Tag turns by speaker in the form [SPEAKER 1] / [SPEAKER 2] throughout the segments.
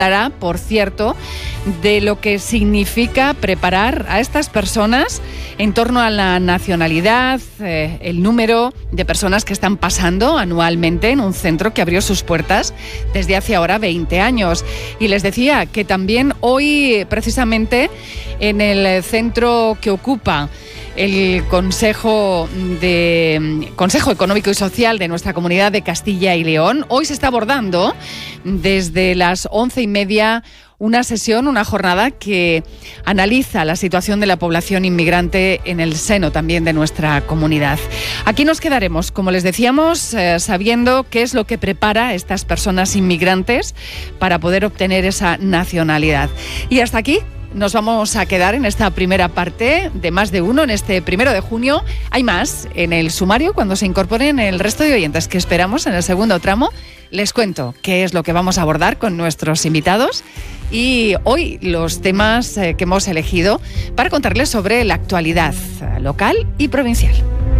[SPEAKER 1] por cierto, de lo que significa preparar a estas personas en torno a la nacionalidad, el número de personas que están pasando anualmente en un centro que abrió sus puertas desde hace ahora 20 años. Y les decía que también hoy, precisamente, en el centro que ocupa el Consejo Económico y Social de nuestra comunidad de Castilla y León, hoy se está abordando desde las 11:30 una jornada que analiza la situación de la población inmigrante en el seno también de nuestra comunidad. Aquí nos quedaremos, como les decíamos, sabiendo qué es lo que prepara a estas personas inmigrantes para poder obtener esa nacionalidad. Y hasta aquí nos vamos a quedar en esta primera parte de Más de Uno, en este 1 de junio. Hay más en el sumario cuando se incorporen el resto de oyentes que esperamos en el segundo tramo. Les cuento qué es lo que vamos a abordar con nuestros invitados y hoy los temas que hemos elegido para contarles sobre la actualidad local y provincial.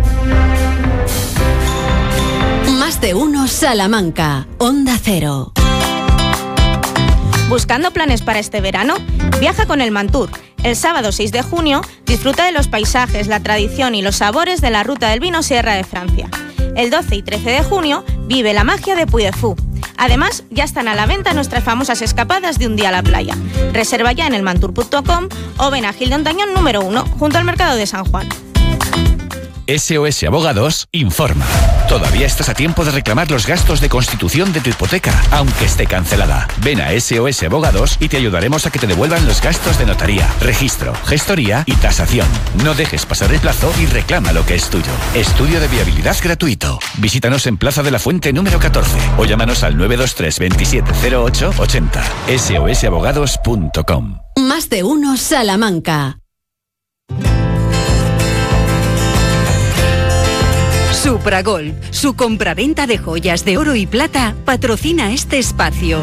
[SPEAKER 2] Más de Uno Salamanca, Onda Cero.
[SPEAKER 3] ¿Buscando planes para este verano? Viaja con el Mantur. El sábado 6 de junio disfruta de los paisajes, la tradición y los sabores de la ruta del vino Sierra de Francia. El 12 y 13 de junio vive la magia de Puy de Fou. Además, ya están a la venta nuestras famosas escapadas de un día a la playa. Reserva ya en elmantur.com o ven a Gil de Ontañón número 1, junto al Mercado de San Juan.
[SPEAKER 4] SOS Abogados informa. Todavía estás a tiempo de reclamar los gastos de constitución de tu hipoteca, aunque esté cancelada. Ven a SOS Abogados y te ayudaremos a que te devuelvan los gastos de notaría, registro, gestoría y tasación. No dejes pasar el plazo y reclama lo que es tuyo. Estudio de viabilidad gratuito. Visítanos en Plaza de la Fuente número 14 o llámanos al 923 27 08 80. sosabogados.com.
[SPEAKER 2] Más de Uno Salamanca. Supragolf, su compraventa de joyas de oro y plata, patrocina este espacio.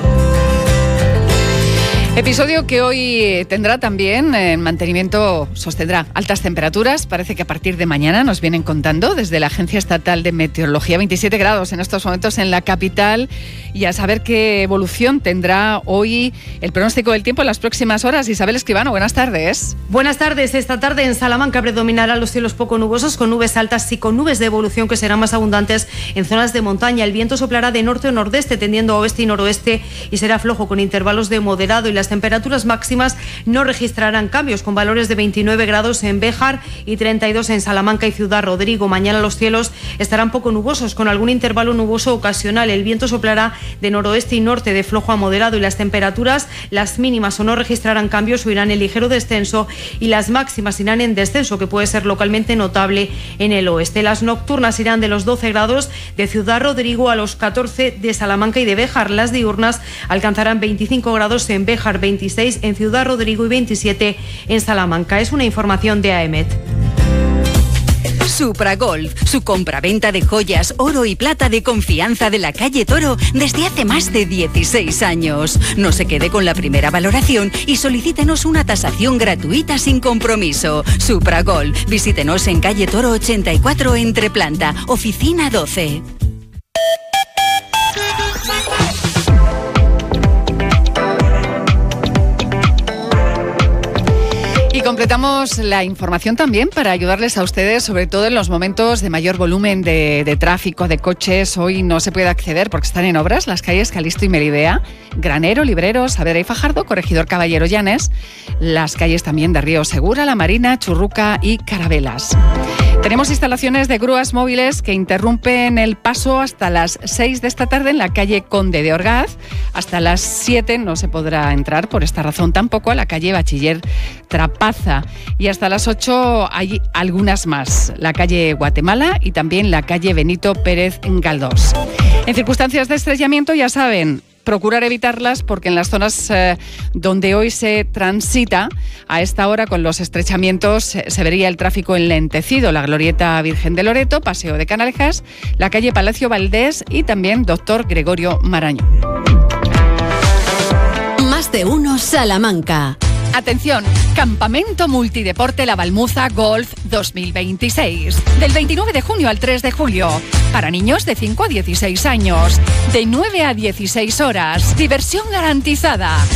[SPEAKER 1] Episodio que hoy tendrá también sostendrá altas temperaturas. Parece que a partir de mañana nos vienen contando desde la Agencia Estatal de Meteorología 27 grados en estos momentos en la capital, y a saber qué evolución tendrá hoy el pronóstico del tiempo en las próximas horas. Isabel Escribano, buenas tardes.
[SPEAKER 5] Buenas tardes. Esta tarde en Salamanca predominarán los cielos poco nubosos, con nubes altas y con nubes de evolución que serán más abundantes en zonas de montaña. El viento soplará de norte o nordeste, tendiendo a oeste y noroeste, y será flojo con intervalos de moderado, y las temperaturas máximas no registrarán cambios, con valores de 29 grados en Béjar y 32 en Salamanca y Ciudad Rodrigo. Mañana los cielos estarán poco nubosos, con algún intervalo nuboso ocasional. El viento soplará de noroeste y norte de flojo a moderado, y las temperaturas, las mínimas o no registrarán cambios o irán en ligero descenso, y las máximas irán en descenso, que puede ser localmente notable en el oeste. Las nocturnas irán de los 12 grados de Ciudad Rodrigo a los 14 de Salamanca y de Béjar. Las diurnas alcanzarán 25 grados en Béjar, 26 en Ciudad Rodrigo y 27 en Salamanca. Es una información de AEMET.
[SPEAKER 2] Supragolf, su compraventa de joyas, oro y plata de confianza de la calle Toro desde hace más de 16 años. No se quede con la primera valoración y solicítenos una tasación gratuita sin compromiso. Supragolf, visítenos en calle Toro 84 entre planta, oficina 12.
[SPEAKER 1] Y completamos la información también para ayudarles a ustedes, sobre todo en los momentos de mayor volumen de tráfico, de coches. Hoy no se puede acceder porque están en obras las calles Calixto y Melibea, Granero, Libreros, Saavedra y Fajardo, Corregidor Caballero Llanes, las calles también de Río Segura, La Marina, Churruca y Carabelas. Tenemos instalaciones de grúas móviles que interrumpen el paso hasta las 6 de esta tarde en la calle Conde de Orgaz. Hasta las 7 no se podrá entrar por esta razón tampoco a la calle Bachiller Trapaza. Y hasta las 8 hay algunas más. La calle Guatemala y también la calle Benito Pérez en Galdós. En circunstancias de estrellamiento, ya saben, procurar evitarlas, porque en las zonas donde hoy se transita a esta hora con los estrechamientos se vería el tráfico enlentecido. La Glorieta Virgen de Loreto, Paseo de Canalejas, la calle Palacio Valdés y también Doctor Gregorio Marañón.
[SPEAKER 2] Más de Uno Salamanca.
[SPEAKER 1] Atención, Campamento Multideporte La Balmuza Golf 2026. Del 29 de junio al 3 de julio. Para niños de 5 a 16 años. De 9 a 16 horas. Diversión garantizada.